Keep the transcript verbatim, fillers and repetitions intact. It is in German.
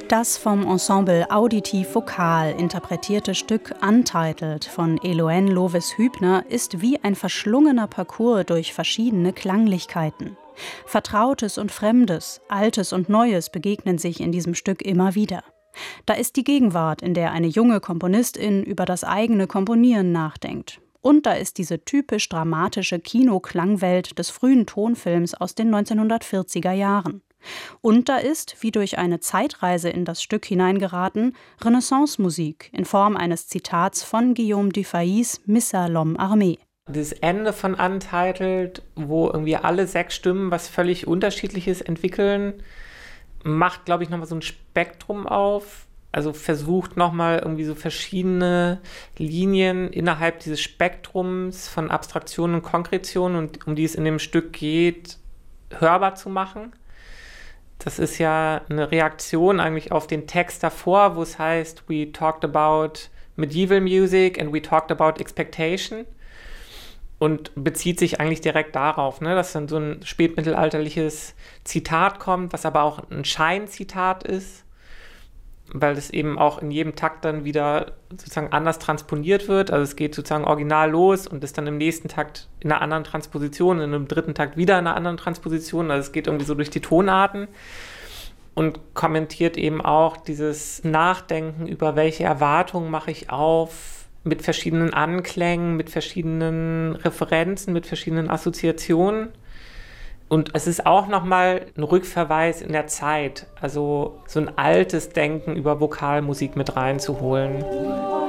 Das vom Ensemble Auditiv Vokal interpretierte Stück Untitled von Eloane Loves-Hübner ist wie ein verschlungener Parcours durch verschiedene Klanglichkeiten. Vertrautes und Fremdes, Altes und Neues begegnen sich in diesem Stück immer wieder. Da ist die Gegenwart, in der eine junge Komponistin über das eigene Komponieren nachdenkt. Und da ist diese typisch dramatische Kino-Klangwelt des frühen Tonfilms aus den neunzehnhundertvierziger Jahren. Und da ist, wie durch eine Zeitreise in das Stück hineingeraten, Renaissance-Musik in Form eines Zitats von Guillaume Dufay's Missa l'homme armé. Das Ende von Untitled, wo irgendwie alle sechs Stimmen was völlig Unterschiedliches entwickeln, macht, glaube ich, nochmal so ein Spektrum auf. Also versucht nochmal irgendwie so verschiedene Linien innerhalb dieses Spektrums von Abstraktion und Konkretion, und um die es in dem Stück geht, hörbar zu machen. Das ist ja eine Reaktion eigentlich auf den Text davor, wo es heißt, we talked about medieval music and we talked about expectation, und bezieht sich eigentlich direkt darauf, ne, dass dann so ein spätmittelalterliches Zitat kommt, was aber auch ein Scheinzitat ist, weil es eben auch in jedem Takt dann wieder sozusagen anders transponiert wird. Also es geht sozusagen original los und ist dann im nächsten Takt in einer anderen Transposition, in einem dritten Takt wieder in einer anderen Transposition. Also es geht irgendwie so durch die Tonarten und kommentiert eben auch dieses Nachdenken über, welche Erwartungen mache ich auf mit verschiedenen Anklängen, mit verschiedenen Referenzen, mit verschiedenen Assoziationen. Und es ist auch nochmal ein Rückverweis in der Zeit, also so ein altes Denken über Vokalmusik mit reinzuholen.